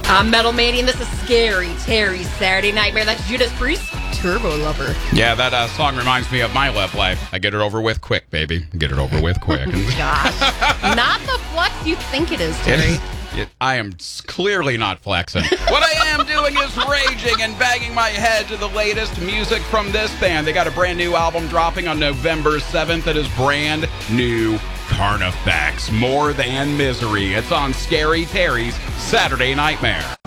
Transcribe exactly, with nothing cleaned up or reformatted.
I'm Metal Mandy, and this is Scary Terry's Saturday Nightmare. That's Judas Priest, Turbo Lover. Yeah, that uh, song reminds me of my love life. I get it over with quick, baby. Get it over with quick. Gosh. Not the flex you think it is, Terry. It, I am clearly not flexing. What I am doing is raging and banging my head to the latest music from this band. They got a brand new album dropping on November seventh. It is brand new Carnifex. More Than Misery. It's on Scary Terry's Saturday Nightmare.